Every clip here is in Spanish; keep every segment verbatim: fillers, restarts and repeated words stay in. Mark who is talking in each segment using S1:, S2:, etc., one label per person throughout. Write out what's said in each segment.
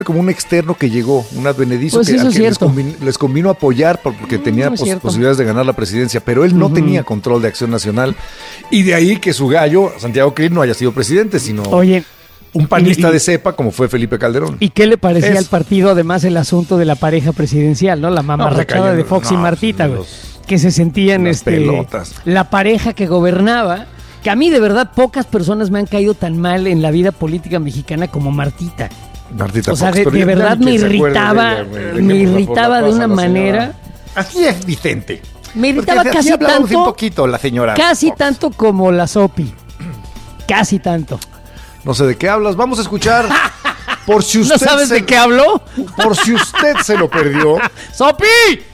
S1: como un externo que llegó, un advenedizo
S2: pues
S1: que,
S2: eso
S1: al
S2: es
S1: que les,
S2: cierto.
S1: convin, les convino apoyar porque
S2: No,
S1: tenía
S2: no es
S1: pos,
S2: cierto.
S1: posibilidades de ganar la presidencia, pero él no
S2: Uh-huh.
S1: tenía control de Acción Nacional. Y de ahí que su gallo, Santiago Krill, no haya sido presidente, sino
S2: Oye,
S1: un panista
S2: y- y-
S1: de cepa como fue Felipe Calderón.
S2: ¿y qué le parecía
S1: Es-
S2: al partido además el asunto de la pareja presidencial, ¿no? La mamarrachada
S1: cayeron-
S2: de Fox
S1: no,
S2: y Martita, güey.
S1: los-
S2: Que se sentían
S1: las
S2: este,
S1: pelotas.
S2: la pareja que gobernaba, que a mí de verdad pocas personas me han caído tan mal en la vida política mexicana como Martita.
S1: Martita
S2: O sea,
S1: Fox,
S2: de,
S1: pero
S2: de
S1: ya
S2: verdad
S1: ni
S2: me
S1: quien se acuerde de
S2: irritaba,
S1: ella, güey.
S2: me
S1: Dejémosla por la
S2: irritaba de
S1: paz a
S2: una
S1: la
S2: manera,
S1: señora. Así es, Vicente.
S2: me irritaba
S1: Porque
S2: casi
S1: así hablábamos un
S2: tanto,
S1: poquito la señora
S2: casi
S1: Fox.
S2: tanto como la Sopi. Casi tanto.
S1: No sé de qué hablas. Vamos a escuchar. Por si usted
S2: ¿No sabes
S1: se,
S2: de qué habló?
S1: Por si usted se lo perdió.
S2: ¡Sopi!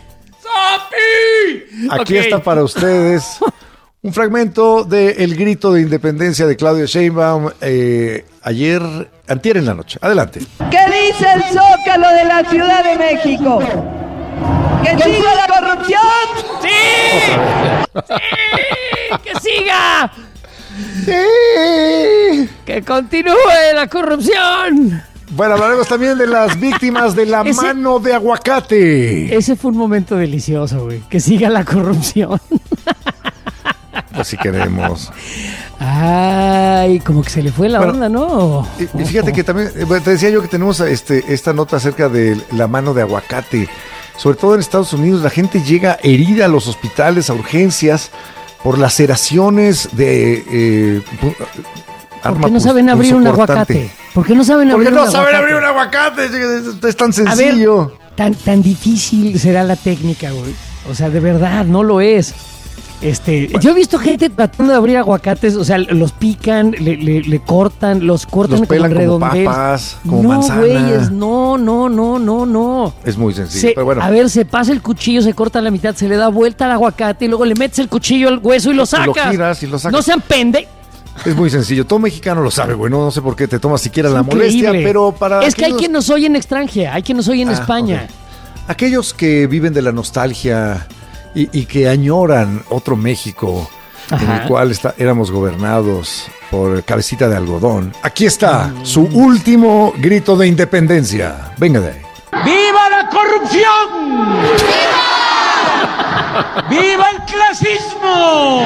S2: ¡Sopi!
S1: Aquí
S2: Ok.
S1: está para ustedes un fragmento de El grito de independencia de Claudia Sheinbaum eh, ayer, antier en la noche. Adelante.
S3: ¿Qué dice el Zócalo de la Ciudad de México? ¿Que siga la corrupción?
S2: ¡Sí! ¡Sí! ¡Que siga!
S1: Sí.
S2: ¡Que continúe la corrupción!
S1: Bueno, hablaremos también de las víctimas de la
S2: Ese-
S1: mano de aguacate.
S2: Ese fue un momento delicioso, güey. Que siga la corrupción.
S1: Pues si queremos.
S2: Ay, como que se le fue la
S1: Bueno,
S2: onda, ¿no?
S1: Y, y fíjate que también, eh, bueno, te decía yo que tenemos este, esta nota acerca de la mano de aguacate. Sobre todo en Estados Unidos, la gente llega herida a los hospitales, a urgencias, por laceraciones de eh, pu-
S2: ¿Por
S1: arma
S2: qué no
S1: pus-
S2: saben abrir un
S1: punzocortante.
S2: aguacate? ¿Por qué no saben
S1: Porque
S2: abrir un
S1: no saben
S2: aguacate?
S1: abrir un aguacate, es, es tan
S2: A ver,
S1: sencillo.
S2: tan, tan difícil será la técnica, güey. O sea, de verdad, no lo es. Este, yo he visto gente tratando de abrir aguacates, o sea, los pican, le, le- le cortan, los cortan
S1: Los pelan
S2: con
S1: como
S2: redondez.
S1: papas, como
S2: no,
S1: manzana.
S2: güeyes, no, no, no, no, no.
S1: Es muy sencillo,
S2: Se-
S1: pero bueno.
S2: A ver, se pasa el cuchillo, se corta la mitad, se le da vuelta al aguacate y luego le metes el cuchillo al hueso y lo
S1: Y lo
S2: sacas.
S1: giras y lo sacas.
S2: No sean pende.
S1: Es muy sencillo. Todo mexicano lo sabe, güey. No, no sé por qué te tomas siquiera la
S2: Increíble.
S1: molestia, pero para
S2: Es que hay
S1: aquellos-
S2: quien nos oye en extranjera, hay quien nos oye en
S1: Ah,
S2: España.
S1: ok. Aquellos que viven de la nostalgia y, y que añoran otro México en
S2: Ajá.
S1: el cual está- éramos gobernados por cabecita de algodón. Aquí está su último grito de independencia. Venga de ahí.
S4: ¡Viva la corrupción! ¡Viva el clasismo!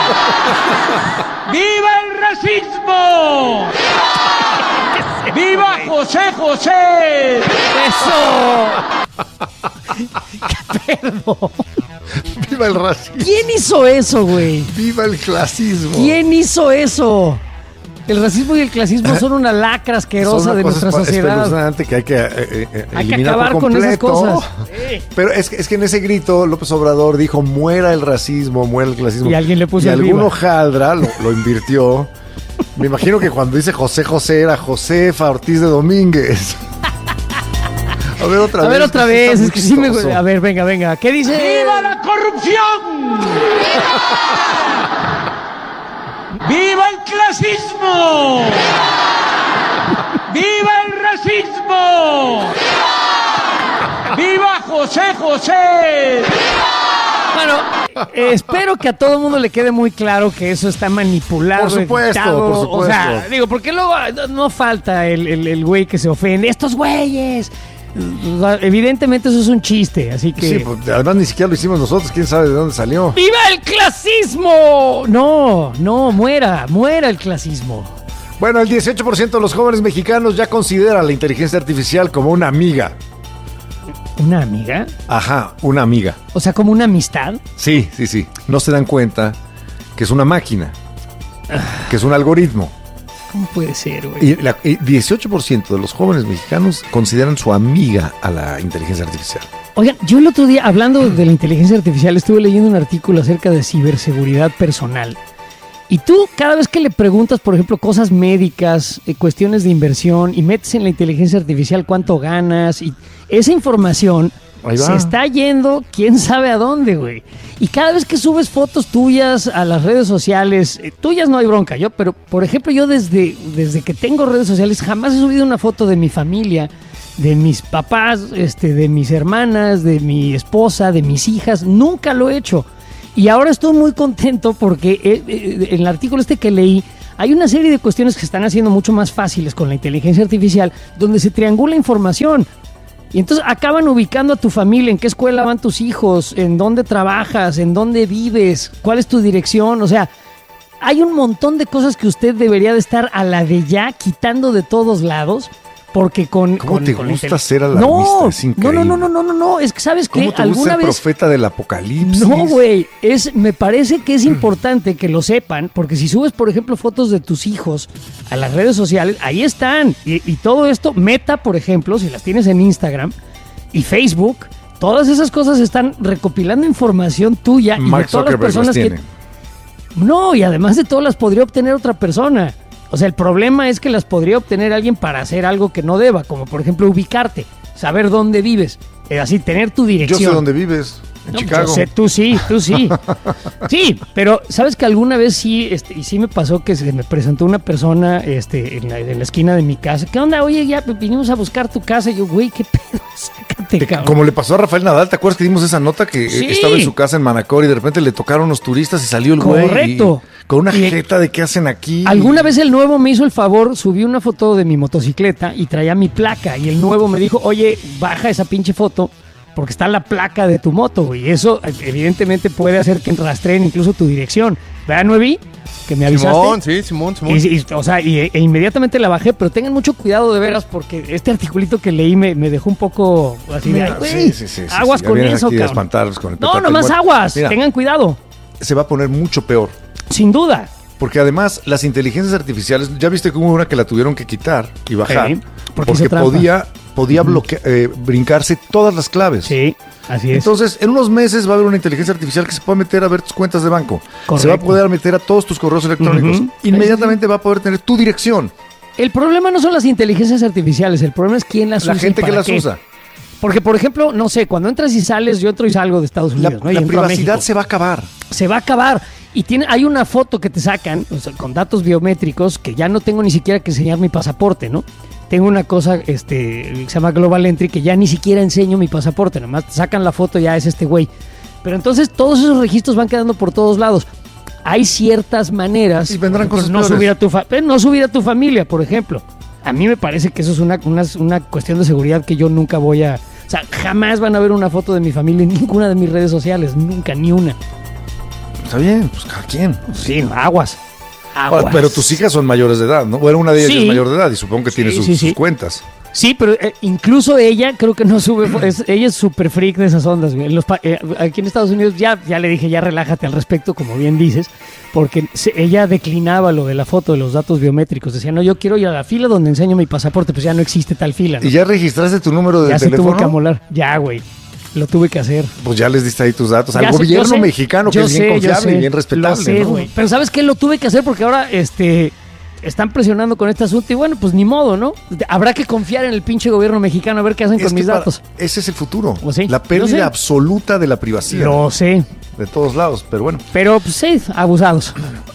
S4: ¡Viva el racismo! ¡Viva José José!
S2: ¡Eso! ¡Qué pedo!
S1: ¡Viva el racismo!
S2: ¿Quién hizo eso, güey?
S1: ¡Viva el clasismo!
S2: ¿Quién hizo eso? El racismo y el clasismo son una lacra
S1: Son
S2: asquerosa
S1: una
S2: de
S1: cosa
S2: nuestra
S1: espa-
S2: sociedad.
S1: espeluznante que hay que eh, eh,
S2: Hay que
S1: eliminar
S2: acabar
S1: por
S2: con esas
S1: completo.
S2: cosas. Sí.
S1: Pero es que, es que en ese grito López Obrador dijo muera el racismo, muera el clasismo.
S2: Y alguien le puso
S1: Y
S2: el
S1: algún
S2: viva.
S1: hojaldra lo, lo invirtió. Me imagino que cuando dice José José era Josefa Ortiz de Domínguez. A ver otra
S2: A
S1: vez.
S2: ver otra
S1: que sí
S2: vez,
S1: está
S2: es que
S1: muy
S2: sí me...
S1: chistoso.
S2: A ver, venga, venga. ¿Qué dice?
S4: ¡Viva la corrupción! ¡Viva el clasismo! ¡Viva el racismo! ¡Viva José José!
S2: Bueno, eh, espero que a todo el mundo le quede muy claro que eso está manipulado.
S1: Por supuesto,
S2: editado.
S1: por supuesto.
S2: O sea, digo, porque luego no- no falta el, el, el güey que se ofende. ¡Estos güeyes! O sea, evidentemente eso es un chiste, así que...
S1: Sí, pues, además ni siquiera lo hicimos nosotros. ¿Quién sabe de dónde salió?
S2: ¡Viva el clasismo! No, no, muera, muera el clasismo.
S1: Bueno, el dieciocho por ciento de los jóvenes mexicanos ya considera la inteligencia artificial como una amiga.
S2: ¿Una amiga?
S1: Ajá, una amiga.
S2: O sea, como una amistad.
S1: Sí, sí, sí. No se dan cuenta que es una máquina, que es un algoritmo.
S2: ¿Cómo puede ser, güey?
S1: Y, la, y dieciocho por ciento de los jóvenes mexicanos consideran su amiga a la inteligencia artificial.
S2: Oigan, yo el otro día, hablando de la inteligencia artificial, estuve leyendo un artículo acerca de ciberseguridad personal. Y tú, cada vez que le preguntas, por ejemplo, cosas médicas, eh, cuestiones de inversión, y metes en la inteligencia artificial cuánto ganas, y esa información
S1: Ahí va.
S2: se está yendo quién sabe a dónde, güey. Y cada vez que subes fotos tuyas a las redes sociales, eh, tuyas no hay bronca, yo, pero por ejemplo, yo desde, desde que tengo redes sociales jamás he subido una foto de mi familia, de mis papás, este, de mis hermanas, de mi esposa, de mis hijas, nunca lo he hecho. Y ahora estoy muy contento porque eh, eh, en el artículo este que leí hay una serie de cuestiones que se están haciendo mucho más fáciles con la inteligencia artificial, donde se triangula información. Y entonces acaban ubicando a tu familia, en qué escuela van tus hijos, en dónde trabajas, en dónde vives, cuál es tu dirección. O sea, hay un montón de cosas que usted debería de estar a la de ya, quitando de todos lados, porque con...
S1: ¿Cómo
S2: con,
S1: te
S2: con
S1: gusta
S2: intel...
S1: ser alarmista?
S2: No,
S1: es increíble.
S2: no, no, no, no, no, no, es que ¿sabes qué?
S1: ¿Cómo te gusta
S2: ¿Alguna
S1: ser
S2: vez...
S1: profeta del apocalipsis?
S2: No, güey, es, me parece que es importante que lo sepan, porque si subes, por ejemplo, fotos de tus hijos a las redes sociales, ahí están. Y, y todo esto, Meta, por ejemplo, si las tienes en Instagram y Facebook, todas esas cosas están recopilando información tuya y
S1: Mark
S2: de todas las
S1: Zuckerberg
S2: personas
S1: las
S2: que...
S1: tiene.
S2: No, y además de todo las podría obtener otra persona. O sea, el problema es que las podría obtener alguien para hacer algo que no deba, como por ejemplo ubicarte, saber dónde vives, es así, tener tu dirección.
S1: Yo sé dónde vives, en
S2: No,
S1: Chicago.
S2: Yo sé, tú sí, tú sí. Sí, pero sabes que alguna vez sí, este, y sí me pasó que se me presentó una persona este, en, la, en la esquina de mi casa. ¿Qué onda? Oye, ya vinimos a buscar tu casa. Y yo, güey, qué pedo, sácate,
S1: Eh,
S2: cabrón.
S1: Como le pasó a Rafael Nadal, ¿te acuerdas que dimos esa nota que eh,
S2: Sí.
S1: estaba en su casa en Manacor y de repente le tocaron unos turistas y salió el güey?
S2: Correcto.
S1: y- Con una
S2: Y-
S1: jeta de qué hacen aquí.
S2: Alguna vez el nuevo me hizo el favor, subí una foto de mi motocicleta y traía mi placa. Y el nuevo me dijo, oye, baja esa pinche foto porque está la placa de tu moto, güey. Y eso evidentemente puede hacer que rastreen incluso tu dirección. ¿Verdad, Nuevi? Que me avisaste.
S5: Simón, sí, Simón, Simón.
S2: Y, y, o sea, y, e inmediatamente la bajé, pero tengan mucho cuidado de veras porque este articulito que leí me, me dejó un poco así de,
S1: Mira,
S2: ay, güey,
S1: sí, sí, sí, sí,
S2: aguas
S1: sí, ya
S2: con
S1: vienes
S2: eso,
S1: aquí a
S2: cabrón.
S1: espantarlos con el
S2: No,
S1: petate.
S2: nomás
S1: Bueno,
S2: aguas,
S1: mira,
S2: tengan cuidado,
S1: se va a poner mucho peor.
S2: sin duda.
S1: Porque además las inteligencias artificiales, ya viste que hubo una que la tuvieron que quitar y bajar,
S2: Sí, porque hizo
S1: porque
S2: trampa.
S1: podía, podía bloquear, eh, brincarse todas las claves.
S2: Sí, así es.
S1: Entonces, en unos meses va a haber una inteligencia artificial que se pueda meter a ver tus cuentas de banco.
S2: Correcto.
S1: Se va a poder meter a todos tus correos electrónicos.
S2: Ujú.
S1: Inmediatamente va a poder tener tu dirección.
S2: El problema no son las inteligencias artificiales, el problema es quién las
S1: La
S2: usa. y
S1: gente que
S2: para
S1: las
S2: qué.
S1: usa.
S2: Porque, por ejemplo, no sé, cuando entras y sales, yo entro y salgo de Estados
S1: La,
S2: Unidos, ¿no? Y
S1: la
S2: entro a
S1: privacidad
S2: México.
S1: se va a acabar.
S2: Se va a acabar. Y tiene, hay una foto que te sacan, o sea, con datos biométricos, que ya no tengo ni siquiera que enseñar mi pasaporte, ¿no? Tengo una cosa este, que se llama Global Entry, que ya ni siquiera enseño mi pasaporte, nada más te sacan la foto, ya es este güey. Pero entonces todos esos registros van quedando por todos lados. Hay ciertas maneras.
S1: Y vendrán
S2: por
S1: cosas
S2: ejemplo, no
S1: peores.
S2: subir a tu fa- eh, no subir a tu familia, por ejemplo. A mí me parece que eso es una, una, una cuestión de seguridad que yo nunca voy a... O sea, jamás van a ver una foto de mi familia en ninguna de mis redes sociales, nunca, ni una.
S1: Está bien, pues cada quien.
S2: Sí, aguas.
S1: Ahora,
S2: Aguas.
S1: pero tus hijas son mayores de edad, ¿no? Bueno, una de ellas
S2: Sí.
S1: es mayor de edad y supongo que tiene
S2: Sí,
S1: sus,
S2: sí, sí.
S1: sus cuentas.
S2: Sí, pero eh, incluso ella creo que no sube, fo- es- ella es súper freak de esas ondas, güey. En los pa- eh, aquí en Estados Unidos ya, ya le dije, ya relájate al respecto, como bien dices, porque se- ella declinaba lo de la foto de los datos biométricos. Decía, no, yo quiero ir a la fila donde enseño mi pasaporte, pues ya no existe tal fila, ¿no?
S1: ¿Y ya registraste tu número de
S2: Ya se
S1: teléfono?
S2: tuvo que amolar. Ya, güey. Lo tuve que hacer.
S1: Pues ya les diste ahí tus datos. Al
S2: Ya sé, yo
S1: gobierno
S2: sé,
S1: mexicano, que
S2: yo
S1: es bien
S2: sé, yo
S1: confiable
S2: sé,
S1: y bien respetable.
S2: Lo sé,
S1: ¿no?
S2: güey. Pero ¿sabes qué? Lo tuve que hacer porque ahora este, están presionando con este asunto y bueno, pues ni modo, ¿no? Habrá que confiar en el pinche gobierno mexicano a ver qué hacen
S1: Es
S2: con
S1: que
S2: mis
S1: para-
S2: datos.
S1: ese es el futuro.
S2: Pues sí,
S1: la
S2: yo sé.
S1: pérdida absoluta de la privacidad.
S2: Lo sé.
S1: De todos lados, pero bueno.
S2: Pero pues sí, abusados.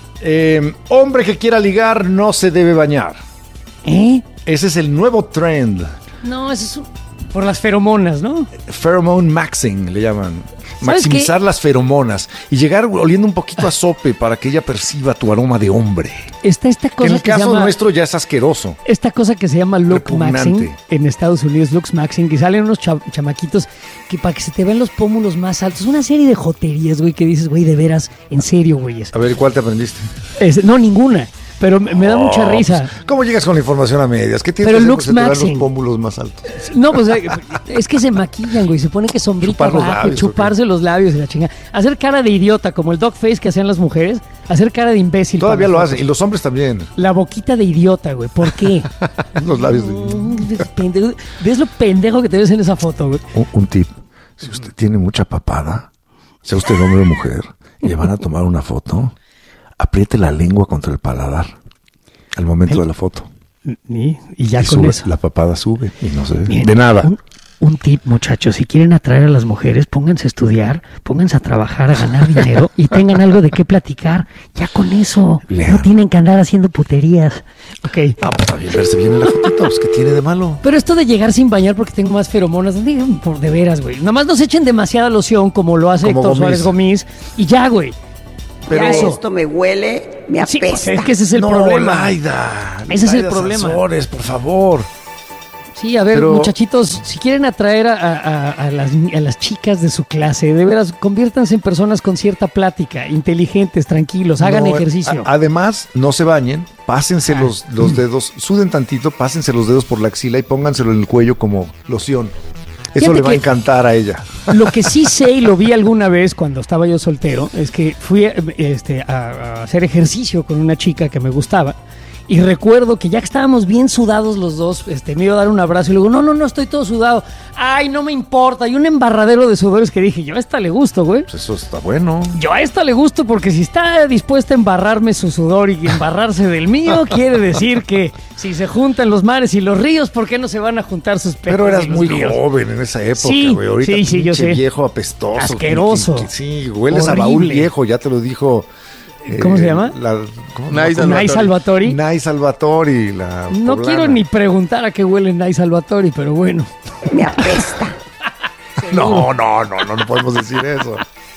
S1: Eh, hombre que quiera ligar no se debe bañar.
S2: ¿Eh?
S1: Ese es el nuevo trend.
S2: No, eso es un- por las feromonas, ¿no?
S1: Pheromone maxing le llaman.
S2: ¿Sabes
S1: Maximizar las feromonas y llegar oliendo un poquito a sope para que ella perciba tu aroma de hombre.
S2: Está esta
S1: Que
S2: cosa
S1: en el
S2: que se
S1: caso
S2: llama...
S1: nuestro ya es asqueroso.
S2: Esta cosa que se llama look
S1: Repugnante.
S2: maxing en Estados Unidos, looks maxing, que salen unos cha- chamaquitos que para que se te vean los pómulos más altos, una serie de joterías, güey, que dices, güey, de veras, en serio, güey.
S1: A ver, ¿cuál te aprendiste?
S2: Es- no, ninguna, pero me, me da mucha
S1: Oh,
S2: risa.
S1: pues, ¿cómo llegas con la información a medias? ¿Qué tienes
S2: Pero
S1: que hacer
S2: looks
S1: para que se te vean
S2: maxing.
S1: los pómulos más altos?
S2: No, pues eh, es que se maquillan, güey, se ponen que sombrita
S1: Chupar los
S2: abajo,
S1: labios,
S2: chuparse los labios y la chingada. Hacer cara de idiota, como el dog face que hacían las mujeres, hacer cara de imbécil.
S1: Todavía
S2: para
S1: lo
S2: las
S1: hacen. Y
S2: fotos.
S1: los hombres también.
S2: La boquita de idiota, güey, ¿por qué?
S1: Los labios de...
S2: Mm, pendejo. ¿Ves lo pendejo que te ves en esa foto, güey?
S1: Un, un tip. Si usted tiene mucha papada, sea usted hombre o mujer, y le van a tomar una foto, apriete la lengua contra el paladar al momento de la foto.
S2: Y, y ya
S1: Y
S2: con
S1: sube,
S2: eso.
S1: la papada sube y no se ve.
S2: Miren,
S1: De nada.
S2: Un, un tip, muchachos, si quieren atraer a las mujeres, pónganse a estudiar, pónganse a trabajar, a ganar dinero y tengan algo de qué platicar. Ya con eso.
S1: Lean.
S2: No tienen que andar haciendo puterías. Ok.
S1: Ah, pues está bien verse bien en la fotito, pues, ¿qué tiene de malo?
S2: Pero esto de llegar sin bañar porque tengo más feromonas, digan, por de veras, güey. Nomás no se echen demasiada loción como lo hace
S1: Como
S2: Héctor
S1: Gomis.
S2: Suárez Gómez y ya, güey.
S1: Pero
S5: ya esto me huele, me apesta.
S2: Sí, pues es que ese es el
S1: no,
S2: problema.
S1: Laida,
S2: Ese es el
S1: Laida
S2: problema.
S1: Sansores, por favor.
S2: Sí, a ver,
S1: Pero-
S2: muchachitos, si quieren atraer a, a- a las, a las chicas de su clase, de veras, conviértanse en personas con cierta plática, inteligentes, tranquilos, hagan
S1: No,
S2: ejercicio.
S1: a- además, no se bañen, pásense
S2: Ah.
S1: los, los dedos, suden tantito, pásense los dedos por la axila y pónganselo en el cuello como loción. Eso
S2: Fíjate
S1: le va a
S2: que-
S1: encantar a ella.
S2: Lo que sí sé y lo vi alguna vez cuando estaba yo soltero es que fui eh, este, a, a hacer ejercicio con una chica que me gustaba y recuerdo que ya que estábamos bien sudados los dos, este, me iba a dar un abrazo y luego, no, no, no, estoy todo sudado. Ay, no me importa. Y un embarradero de sudores que dije, yo a esta le gusto, güey.
S1: Pues eso está bueno.
S2: Yo a esta le gusto porque si está dispuesta a embarrarme su sudor y embarrarse del mío, quiere decir que si se juntan los mares y los ríos, ¿por qué no se van a juntar sus pecos
S1: Pero
S2: y
S1: eras
S2: los
S1: muy
S2: míos?
S1: joven en esa época,
S2: Sí,
S1: güey. Ahorita
S2: sí, sí, yo
S1: pinche
S2: sé.
S1: viejo apestoso.
S2: Asqueroso.
S1: que- que- que- sí, hueles a baúl
S2: Horrible.
S1: viejo, ya te lo dijo.
S2: ¿Cómo
S1: eh,
S2: se llama?
S1: La, ¿cómo?
S6: Nay
S1: No,
S2: Nay Salvatori.
S1: Nay Salvatori, la
S2: No
S1: poblana.
S2: quiero ni preguntar a qué huele Nay Salvatori, pero bueno.
S5: Me apesta.
S1: No, no, no, no, no podemos decir eso.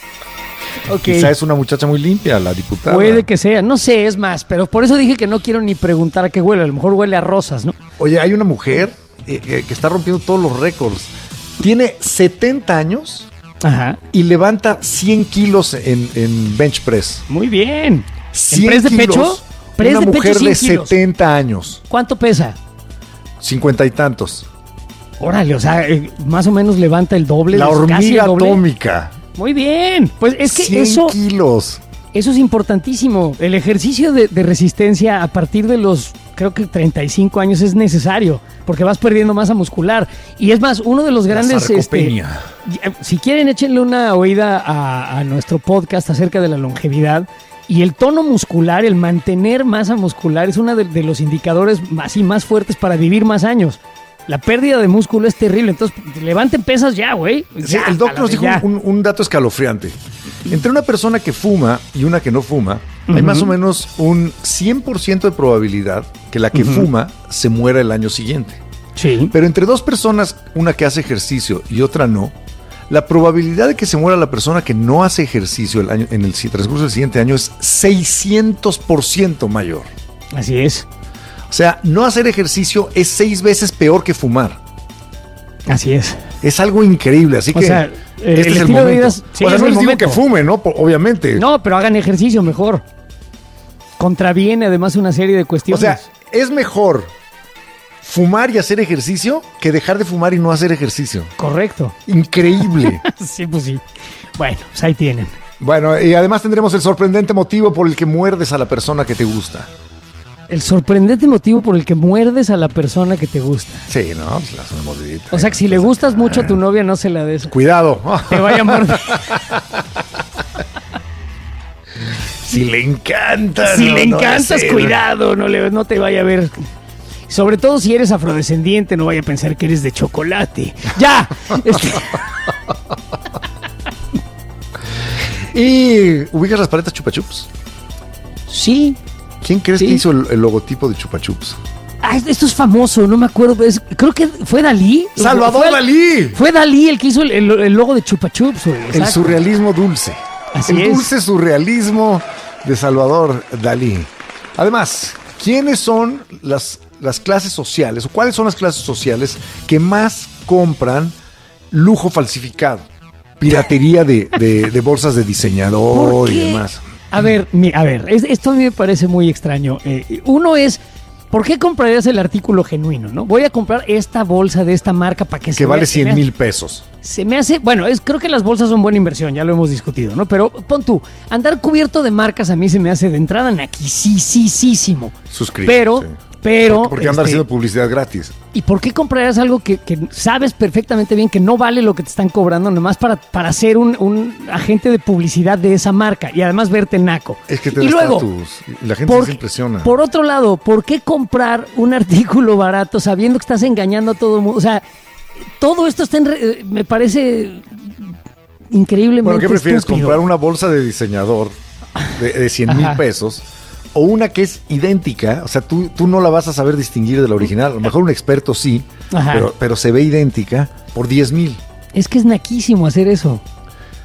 S2: Ok.
S1: Quizá es una muchacha muy limpia, la diputada.
S2: Puede que sea, no sé, es más, pero por eso dije que no quiero ni preguntar a qué huele, a lo mejor huele a rosas, ¿no?
S1: Oye, hay una mujer eh, que, que está rompiendo todos los récords. Tiene setenta años
S2: Ajá.
S1: y levanta cien kilos en, en bench press.
S2: Muy bien. ¿En
S1: cien
S2: press de
S1: kilos,
S2: pecho? Press
S1: una
S2: de pecho,
S1: mujer de
S2: cien kilos.
S1: setenta años,
S2: ¿Cuánto pesa?
S1: cincuenta y tantos.
S2: Órale, o sea, eh, más o menos levanta el doble.
S1: La
S2: de- casi el
S1: hormiga
S2: doble.
S1: atómica.
S2: Muy bien. Pues es que
S1: cien
S2: eso,
S1: kilos.
S2: eso es importantísimo. El ejercicio de, de resistencia a partir de los, creo que treinta y cinco años es necesario, porque vas perdiendo masa muscular. Y es más, uno de los grandes... este,
S1: sarcopenia.
S2: si quieren, échenle una oída a, a nuestro podcast acerca de la longevidad. Y el tono muscular, el mantener masa muscular, es uno de, de los indicadores así más fuertes para vivir más años. La pérdida de músculo es terrible. Entonces, levanten pesas ya, güey.
S1: Sí,
S2: Ya,
S1: el
S2: a
S1: doctor
S2: la
S1: nos
S2: de
S1: dijo
S2: ya.
S1: un, un dato escalofriante. Entre una persona que fuma y una que no fuma, hay más o menos un cien por ciento de probabilidad que la que fuma se muera el año siguiente.
S2: Sí.
S1: Pero entre dos personas, una que hace ejercicio y otra no, la probabilidad de que se muera la persona que no hace ejercicio el año, en el si- transcurso del siguiente año es seiscientos por ciento mayor.
S2: Así es.
S1: O sea, no hacer ejercicio es seis veces peor que fumar.
S2: Así es.
S1: Es algo increíble, así
S2: O
S1: que
S2: sea, eh,
S1: este
S2: el
S1: es el
S2: estilo de
S1: momento.
S2: vida es- sí,
S1: o sea,
S2: es
S1: no
S2: el
S1: les digo
S2: momento.
S1: que fumen, ¿no? Po- Obviamente.
S2: No, pero hagan ejercicio mejor. Contraviene además una serie de
S1: O
S2: cuestiones.
S1: sea, es mejor fumar y hacer ejercicio que dejar de fumar y no hacer ejercicio.
S2: Correcto.
S1: Increíble.
S2: Sí, pues sí. Bueno, pues ahí tienen.
S1: Bueno, y además tendremos el sorprendente motivo por el que muerdes a la persona que te gusta.
S2: El sorprendente motivo por el que muerdes a la persona que te gusta.
S1: Sí, ¿no? Pues las una mordidita.
S2: O sea, que si le gustas mucho a tu novia, no se la des.
S1: Cuidado.
S2: Te vaya a morder.
S1: Si le encanta.
S2: Si
S1: no,
S2: le
S1: no vaya a
S2: encantas,
S1: ser.
S2: cuidado, no, le, no te vaya a ver. Sobre todo si eres afrodescendiente, no vaya a pensar que eres de chocolate. ¡Ya! Este,
S1: ¿Y ubicas las paletas Chupa Chups?
S2: sí.
S1: ¿Quién crees
S2: Sí.
S1: que hizo el, el logotipo de Chupa Chups?
S2: Ah, esto es famoso, no me acuerdo. es- creo que fue Dalí.
S1: ¡Salvador
S2: Fue-
S1: Dalí!
S2: Fue Dalí el que hizo el, el- el logo de Chupa Chups, güey.
S1: El
S2: Exacto.
S1: surrealismo dulce.
S2: Así
S1: el
S2: es.
S1: dulce surrealismo de Salvador Dalí. Además, ¿quiénes son las, las clases sociales o cuáles son las clases sociales que más compran lujo falsificado? Piratería de, de- de bolsas de
S2: ¿Por
S1: diseñador y
S2: qué?
S1: demás.
S2: A ver, mi- a ver, es- esto a mí me parece muy extraño. Eh, uno es, ¿por qué comprarías el artículo genuino, no? Voy a comprar esta bolsa de esta marca para que se
S1: Que
S2: vea-
S1: vale
S2: se me
S1: cien
S2: hace-
S1: mil pesos.
S2: Se me hace, bueno, es, creo que las bolsas son buena inversión, ya lo hemos discutido, ¿no? Pero pon tú, andar cubierto de marcas a mí se me hace de entrada naquisísimo.
S1: Suscrito.
S2: Pero,
S1: sí.
S2: pero...
S1: ¿Por qué andar
S2: este,
S1: haciendo publicidad gratis?
S2: ¿Y por qué comprarías algo que, que sabes perfectamente bien que no vale lo que te están cobrando nomás para, para ser un, un agente de publicidad de esa marca y además verte naco?
S1: Es que te
S2: y
S1: da
S2: luego,
S1: estatus, y la gente
S2: por,
S1: se impresiona.
S2: por otro lado, ¿por qué comprar un artículo barato sabiendo que estás engañando a todo el mundo? O sea, todo esto está en re- eh, me parece increíblemente
S1: Bueno, ¿qué prefieres?
S2: estúpido.
S1: ¿Comprar una bolsa de diseñador de, de cien mil
S2: Ajá.
S1: pesos o una que es idéntica? O sea, tú, tú no la vas a saber distinguir de la original. A lo mejor un experto sí,
S2: Ajá.
S1: pero, pero se ve idéntica por diez mil.
S2: Es que es naquísimo hacer eso.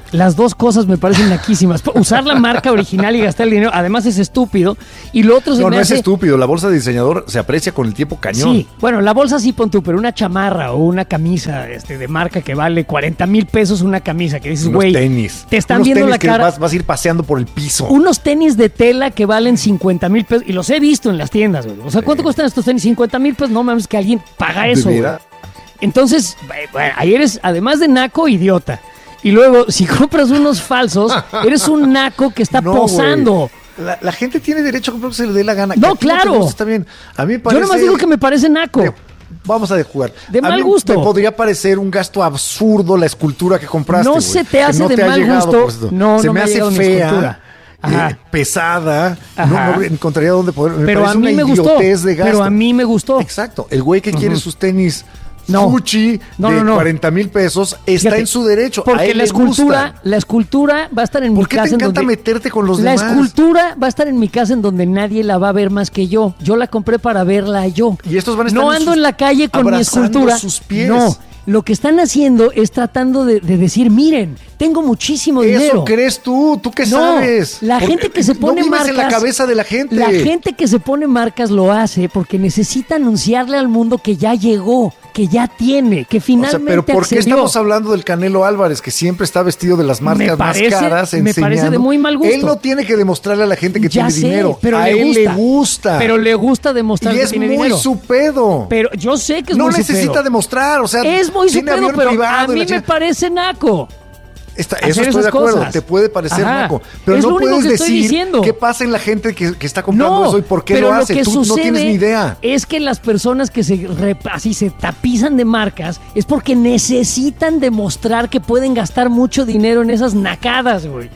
S2: Las dos cosas me parecen naquísimas. Usar la marca original y gastar el dinero, además es estúpido. Y lo otro se
S1: No,
S2: me
S1: no
S2: hace...
S1: es estúpido. La bolsa de diseñador se aprecia con el tiempo cañón.
S2: Sí, bueno, la bolsa sí pon tú, pero una chamarra o una camisa este, de marca que vale cuarenta mil pesos una camisa, que dices,
S1: Unos
S2: güey,
S1: tenis.
S2: te están
S1: Unos
S2: viendo
S1: tenis
S2: la
S1: que
S2: cara.
S1: Vas, vas a ir paseando por el piso.
S2: Unos tenis de tela que valen cincuenta mil pesos, y los he visto en las tiendas, güey. O sea, ¿cuánto cuestan estos tenis? cincuenta mil pesos, no mames, que alguien paga eso,
S1: ¿De
S2: güey.
S1: veras?
S2: Entonces, bueno, ahí eres, además de naco, idiota. Y luego, si compras unos falsos, eres un naco que está
S1: No,
S2: posando.
S1: güey. La, la gente tiene derecho a comprar lo que se le dé la gana.
S2: No,
S1: Que a ti
S2: claro.
S1: te guste, está bien. A mí me parece...
S2: Yo nomás digo que me parece naco.
S1: de- Vamos a de jugar.
S2: De
S1: A
S2: mal
S1: mí
S2: gusto.
S1: Me podría parecer un gasto absurdo la escultura que compraste.
S2: No
S1: güey.
S2: se te
S1: Que
S2: hace
S1: no
S2: de
S1: te ha
S2: mal
S1: llegado,
S2: gusto.
S1: pues, esto.
S2: No,
S1: se
S2: no
S1: me
S2: me ha
S1: hace
S2: llegado mi
S1: fea,
S2: escultura. Ajá.
S1: eh, pesada.
S2: Ajá.
S1: No, no encontraría dónde poder. Me
S2: Pero a
S1: parece
S2: mí
S1: una
S2: me gustó.
S1: idiotez de gasto.
S2: Pero a mí me gustó.
S1: Exacto. El güey que quiere sus tenis
S2: No.
S1: Fuchi
S2: No,
S1: de
S2: no, no.
S1: cuarenta mil pesos está
S2: Fíjate,
S1: en su derecho. a
S2: Porque
S1: él
S2: la
S1: le
S2: escultura,
S1: gusta.
S2: la escultura va a estar en mi
S1: ¿Por qué
S2: casa
S1: te
S2: en
S1: encanta
S2: donde
S1: meterte con los
S2: la
S1: demás?
S2: escultura va a estar en mi casa en donde nadie la va a ver más que yo. Yo la compré para verla yo.
S1: Y estos van a estar
S2: no
S1: en
S2: ando
S1: sus-
S2: en la calle con mi
S1: abrazando
S2: escultura.
S1: sus pies.
S2: No, lo que están haciendo es tratando de, de decir, miren, tengo muchísimo
S1: Eso
S2: dinero.
S1: crees tú, tú qué
S2: No,
S1: sabes.
S2: la
S1: Porque
S2: gente que se pone
S1: no vives
S2: marcas
S1: en la cabeza de la gente.
S2: La gente que se pone marcas lo hace porque necesita anunciarle al mundo que ya llegó, que ya tiene, que
S1: O sea,
S2: finalmente
S1: pero ¿por qué
S2: accedió.
S1: estamos hablando del Canelo Álvarez, que siempre está vestido de las marcas
S2: Me parece-
S1: más caras?
S2: me parece
S1: enseñando?
S2: de muy mal gusto.
S1: Él no tiene que demostrarle a la gente que
S2: Ya
S1: tiene
S2: sé,
S1: dinero.
S2: pero
S1: a
S2: le
S1: él
S2: gusta.
S1: le gusta.
S2: Pero le gusta demostrar
S1: y
S2: que
S1: es
S2: tiene
S1: muy
S2: dinero.
S1: su pedo.
S2: Pero yo sé que es
S1: no
S2: muy su
S1: necesita
S2: pedo.
S1: demostrar, o sea,
S2: Es muy su
S1: tiene
S2: pedo,
S1: avión
S2: pero
S1: privado
S2: a
S1: y la
S2: mí me
S1: chingada.
S2: parece naco.
S1: Está-
S2: hacer
S1: eso estoy
S2: esas
S1: de acuerdo,
S2: cosas.
S1: te puede parecer
S2: Ajá.
S1: naco, pero
S2: Es
S1: no
S2: lo único
S1: puedes
S2: que estoy
S1: decir
S2: diciendo.
S1: qué pasa en la gente que, que está comprando
S2: No,
S1: eso y por qué
S2: pero
S1: lo hace.
S2: que
S1: Tú no
S2: sucede
S1: tienes ni idea.
S2: Es que las personas que se rep- así se tapizan de marcas es porque necesitan demostrar que pueden gastar mucho dinero en esas nacadas, güey.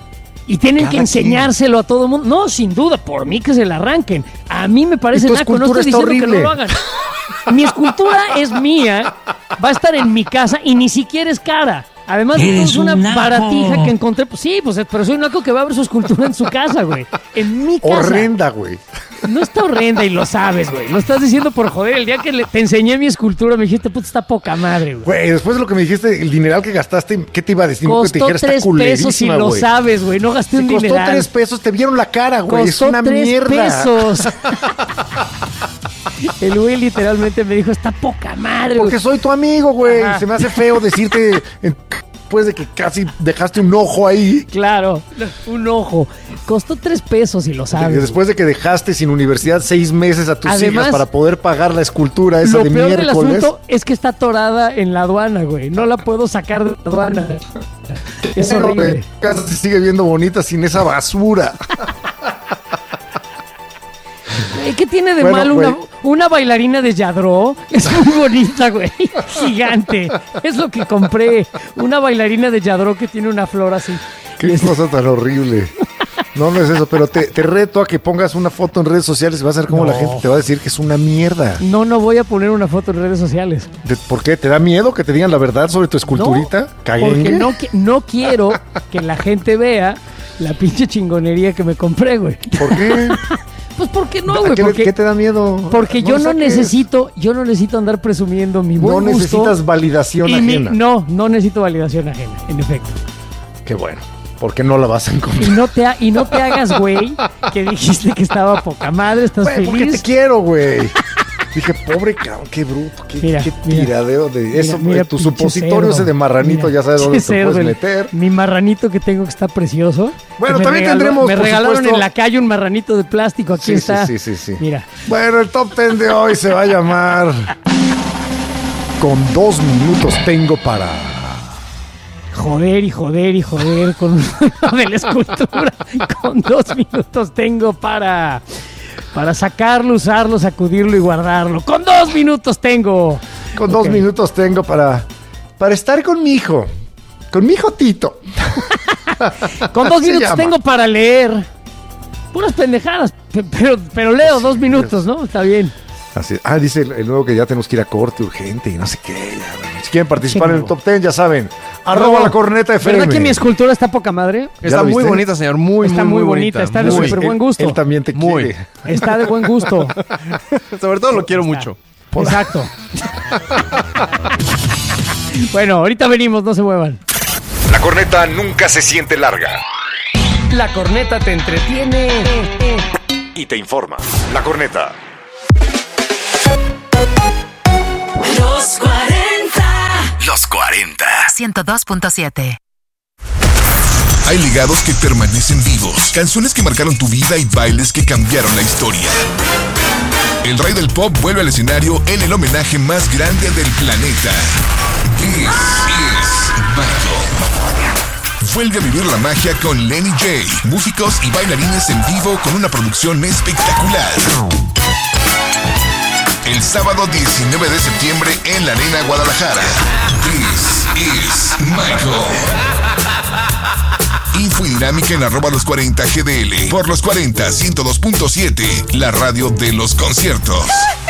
S2: Y tienen
S1: Cada
S2: que enseñárselo a todo el mundo. No, sin duda, por mí que se la arranquen. A mí me parece
S1: Y tu
S2: naco, no estoy
S1: escultura
S2: diciendo
S1: está
S2: que no lo
S1: horrible.
S2: hagan. Mi escultura es mía, va a estar en mi casa y ni siquiera es cara. Además,
S4: Eres
S2: es una
S4: un naco.
S2: baratija que encontré. Pues sí, pues, pero soy un naco que va a ver su escultura en su casa, güey. En mi casa.
S1: Horrenda, güey.
S2: No está horrenda y lo sabes, güey. Lo estás diciendo por joder. El día que le- te enseñé mi escultura me dijiste, puta, está poca madre, güey.
S1: Güey, después de lo que me dijiste, el dineral que gastaste, ¿qué te iba a decir? No, que te
S2: Costó
S1: dijera, está
S2: tres pesos y
S1: culerísima,
S2: lo
S1: güey.
S2: sabes, güey. No gasté
S1: Si
S2: un
S1: costó
S2: dineral.
S1: tres pesos, te vieron la cara, güey. Es
S2: Costó
S1: una
S2: tres
S1: mierda.
S2: pesos. El güey literalmente me dijo, está poca madre, güey.
S1: Porque soy tu amigo, güey.
S2: Ajá.
S1: Se me hace feo decirte en- después de que casi dejaste un ojo ahí.
S2: Claro, un ojo. Costó tres pesos y lo sabes.
S1: Después de que dejaste sin universidad seis meses a tus
S2: Además,
S1: hijas para poder pagar la escultura esa
S2: Lo
S1: de
S2: peor del
S1: miércoles.
S2: asunto es que está atorada en la aduana, güey. No la puedo sacar de la aduana. Es
S1: Pero,
S2: horrible.
S1: güey, tu casa se sigue viendo bonita sin esa basura.
S2: Eh, ¿Qué tiene de
S1: Bueno,
S2: malo una,
S1: güey.
S2: una bailarina de Yadro? Es muy bonita, güey. Gigante. Es lo que compré. Una bailarina de Yadro que tiene una flor así.
S1: Qué cosa tan horrible. No, no es eso, pero te, te reto a que pongas una foto en redes sociales y vas a ver cómo
S2: No.
S1: la gente te va a decir que es una mierda.
S2: No, no voy a poner una foto en redes sociales.
S1: ¿De- ¿Por qué? ¿Te da miedo que te digan la verdad sobre tu esculturita?
S2: No,
S1: Caguengue.
S2: porque no, qui- no quiero que la gente vea la pinche chingonería que me compré, güey.
S1: ¿Por qué?
S2: Pues porque no,
S1: ¿A
S2: güey.
S1: qué,
S2: Porque,
S1: qué te da miedo?
S2: porque yo
S1: lo
S2: no
S1: saques.
S2: necesito, yo no necesito andar presumiendo mi
S1: No
S2: buen gusto.
S1: necesitas validación
S2: y mi-
S1: ajena.
S2: no, no necesito validación ajena, en efecto.
S1: Qué bueno. ¿Por qué no la vas a
S2: Y
S1: encontrar?
S2: no te, ha- y no te hagas, güey, que dijiste que estaba poca madre, estás
S1: Güey, porque te
S2: feliz.
S1: quiero, güey. Dije, pobre cabrón, qué bruto, qué,
S2: Mira,
S1: qué
S2: mira.
S1: tiradeo de eso.
S2: Mira, mira,
S1: tu
S2: pinche
S1: supositorio
S2: cerdo.
S1: ese de marranito,
S2: Mira,
S1: ya sabes dónde
S2: pinche
S1: te puedes
S2: cerdo, el-
S1: meter.
S2: Mi marranito que tengo que está precioso.
S1: Bueno,
S2: que me
S1: también
S2: regaló-
S1: tendremos,
S2: Me
S1: por
S2: regalaron
S1: supuesto-
S2: en la calle un marranito de plástico. Aquí
S1: Sí, sí,
S2: está.
S1: sí, sí, sí.
S2: Mira.
S1: Bueno, el top ten de hoy se va a llamar Con dos minutos tengo para...
S2: Joder y joder y joder con lo de la escultura. Con dos minutos tengo para para sacarlo, usarlo, sacudirlo y guardarlo. Con dos minutos tengo.
S1: Con dos
S2: Ok.
S1: minutos tengo para... Para estar con mi hijo. Con mi hijo Tito.
S2: Con dos
S1: Se
S2: minutos
S1: llama.
S2: tengo para leer. Puras pendejadas. pe- Pero, pero leo dos minutos, ¿no? Está bien.
S1: Así, ah, dice el, el nuevo que ya tenemos que ir a corte urgente y no sé qué. ya, bueno. Si quieren participar
S2: Sí,
S1: en el
S2: no.
S1: top ten, ya saben. Arroba la corneta F M.
S2: ¿Verdad que mi escultura está poca madre?
S1: ¿Ya
S6: Está
S1: lo
S6: muy
S1: viste?
S6: bonita, señor. Muy,
S2: Está
S6: muy,
S2: muy
S6: muy
S2: bonita, está de
S6: Muy.
S2: súper buen
S1: Él-
S2: gusto.
S1: Él, también te
S6: Muy.
S1: quiere.
S2: Está de buen gusto.
S6: Sobre todo lo quiero mucho.
S2: Exacto. Bueno, ahorita venimos, no se muevan.
S7: La corneta nunca se siente larga.
S2: La corneta te entretiene
S7: Y te informa. La corneta.
S8: Los cuarenta.
S7: Los cuarenta.
S9: ciento dos punto siete.
S10: Hay legados que permanecen vivos, canciones que marcaron tu vida y bailes que cambiaron la historia. El rey del pop vuelve al escenario en el homenaje más grande del planeta. This is Michael. Vuelve a vivir la magia con Lenny J, músicos y bailarines en vivo con una producción espectacular. El sábado diecinueve de septiembre en la Arena Guadalajara. This is Michael. Info y dinámica en arroba los cuarenta G D L. Por los cuarenta, ciento dos punto siete, la radio de los conciertos.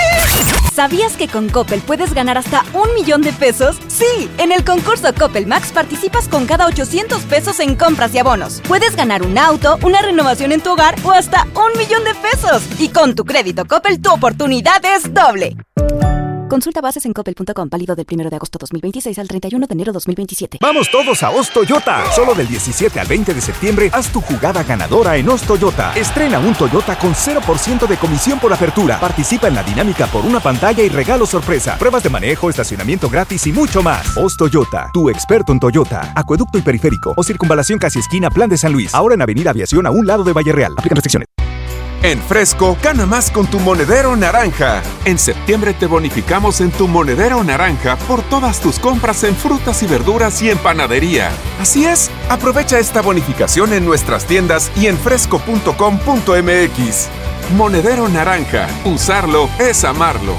S11: ¿Sabías que con Coppel puedes ganar hasta un millón de pesos? Sí, en el concurso Coppel Max participas con cada ochocientos pesos en compras y abonos. Puedes ganar un auto, una renovación en tu hogar o hasta un millón de pesos. Y con tu crédito Coppel, tu oportunidad es doble. Consulta bases en coppel punto com, válido del primero de agosto dos mil veintiséis al treinta y uno de enero dos mil veintisiete.
S12: Vamos todos a Oz Toyota. Solo del diecisiete al veinte de septiembre, haz tu jugada ganadora en Oz Toyota. Estrena un Toyota con cero por ciento de comisión por apertura. Participa en la dinámica por una pantalla y regalo sorpresa. Pruebas de manejo, estacionamiento gratis y mucho más. Oz Toyota, tu experto en Toyota. Acueducto y periférico o circunvalación casi esquina Plan de San Luis. Ahora en Avenida Aviación a un lado de Valle Real. Aplican restricciones.
S13: En Fresco, gana más con tu monedero naranja. En septiembre te bonificamos en tu monedero naranja por todas tus compras en frutas y verduras y en panadería. Así es, aprovecha esta bonificación en nuestras tiendas y en fresco punto com punto m x. Monedero naranja, usarlo es amarlo.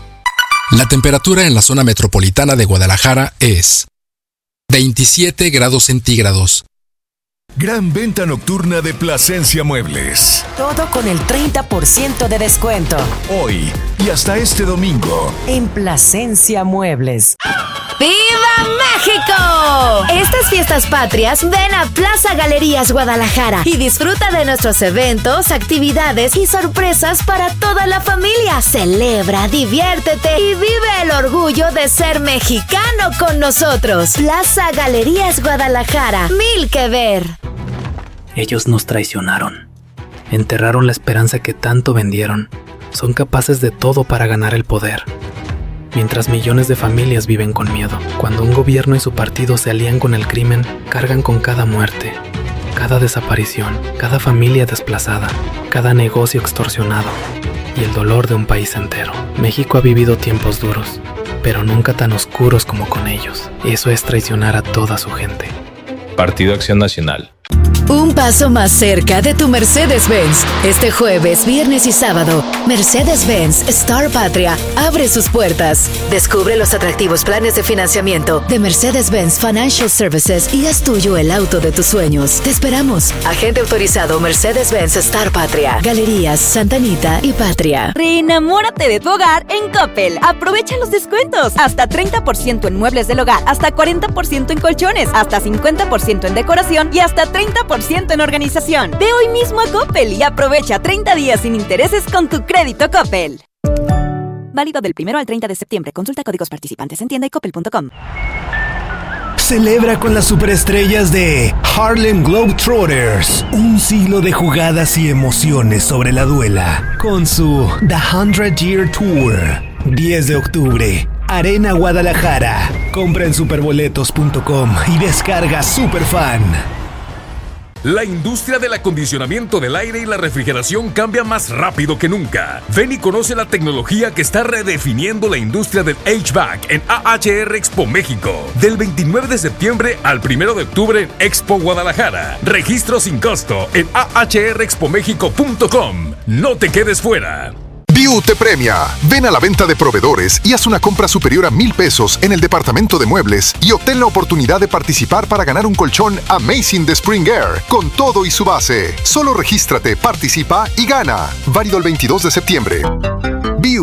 S14: La temperatura en la zona metropolitana de Guadalajara es veintisiete grados centígrados.
S10: Gran venta nocturna de Plasencia Muebles.
S9: Todo con el treinta por ciento de descuento.
S10: Hoy y hasta este domingo.
S9: En Plasencia Muebles. ¡Viva México! Estas fiestas patrias, ven a Plaza Galerías Guadalajara y disfruta de nuestros eventos, actividades y sorpresas para toda la familia. Celebra, diviértete y vive el orgullo de ser mexicano con nosotros. Plaza Galerías Guadalajara, mil que ver.
S15: Ellos nos traicionaron. Enterraron la esperanza que tanto vendieron. Son capaces de todo para ganar el poder. Mientras millones de familias viven con miedo. Cuando un gobierno y su partido se alían con el crimen, cargan con cada muerte, cada desaparición, cada familia desplazada, cada negocio extorsionado y el dolor de un país entero. México ha vivido tiempos duros, pero nunca tan oscuros como con ellos. Eso es traicionar a toda su gente.
S16: Partido Acción Nacional.
S9: Un paso más cerca de tu Mercedes-Benz. Este jueves, viernes y sábado, Mercedes-Benz Star Patria abre sus puertas. Descubre los atractivos planes de financiamiento de Mercedes-Benz Financial Services y haz tuyo el auto de tus sueños. Te esperamos. Agente autorizado Mercedes-Benz Star Patria. Galerías Santa Anita y Patria.
S11: Reenamórate de tu hogar en Coppel. Aprovecha los descuentos. Hasta treinta por ciento en muebles del hogar, hasta cuarenta por ciento en colchones, hasta cincuenta por ciento en decoración y hasta treinta por ciento en organización. Ve hoy mismo a Coppel y aprovecha treinta días sin intereses con tu crédito Coppel. Válido del primero al treinta de septiembre. Consulta códigos participantes en tienda y coppel punto com.
S17: Celebra con las superestrellas de Harlem Globetrotters un siglo de jugadas y emociones sobre la duela con su The Hundred Year Tour. diez de octubre, Arena Guadalajara. Compra en superboletos punto com y descarga Superfan.
S18: La industria del acondicionamiento del aire y la refrigeración cambia más rápido que nunca. Ven y conoce la tecnología que está redefiniendo la industria del H V A C en A H R Expo México. Del veintinueve de septiembre al primero de octubre en Expo Guadalajara. Registro sin costo en a h r expo mexico punto com. No te quedes fuera.
S19: Viu te premia. Ven a la venta de proveedores y haz una compra superior a mil pesos en el departamento de muebles y obtén la oportunidad de participar para ganar un colchón Amazing de Spring Air con todo y su base. Solo regístrate, participa y gana. Válido el veintidós de septiembre. Viu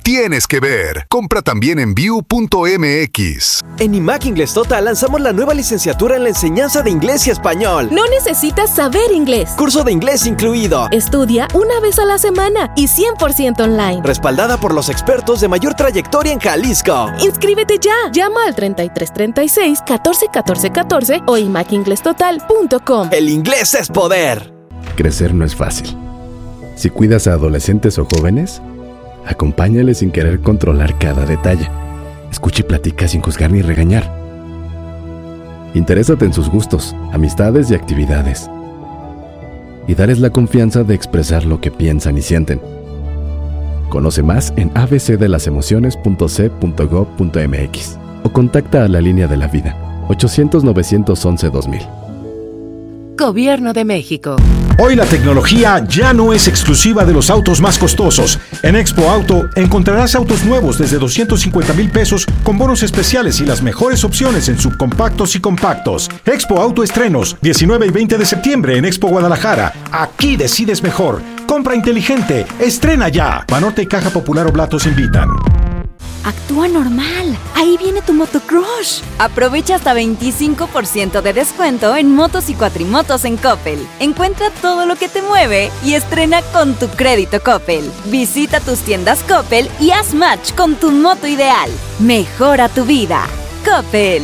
S19: tienes que ver. Compra también en view punto m x.
S20: En IMAC Inglés Total lanzamos la nueva licenciatura en la enseñanza de inglés y español.
S21: No necesitas saber inglés.
S20: Curso de inglés incluido.
S21: Estudia una vez a la semana y cien por ciento online.
S20: Respaldada por los expertos de mayor trayectoria en Jalisco.
S21: Inscríbete ya. Llama al treinta y tres treinta y seis catorce catorce catorce o i mac inglés total punto com.
S20: El inglés es poder.
S22: Crecer no es fácil. Si cuidas a adolescentes o jóvenes, acompáñales sin querer controlar cada detalle. Escucha y platica sin juzgar ni regañar. Interésate en sus gustos, amistades y actividades. Y dales la confianza de expresar lo que piensan y sienten. Conoce más en a b c de las emociones punto c punto gov punto m x o contacta a la línea de la vida ochocientos novecientos once dos mil.
S9: Gobierno de México.
S23: Hoy la tecnología ya no es exclusiva de los autos más costosos. En Expo Auto encontrarás autos nuevos desde doscientos cincuenta mil pesos con bonos especiales y las mejores opciones en subcompactos y compactos. Expo Auto estrenos, diecinueve y veinte de septiembre en Expo Guadalajara. Aquí decides mejor. Compra inteligente. Estrena ya. Banorte y Caja Popular Oblatos invitan.
S11: Actúa normal. Ahí viene tu motocrush. Aprovecha hasta veinticinco por ciento de descuento en motos y cuatrimotos en Coppel. Encuentra todo lo que te mueve y estrena con tu crédito Coppel. Visita tus tiendas Coppel y haz match con tu moto ideal. Mejora tu vida. Coppel.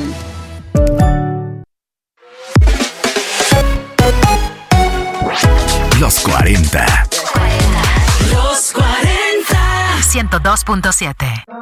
S17: Los cuarenta.
S8: Los cuarenta.
S9: ciento dos punto siete.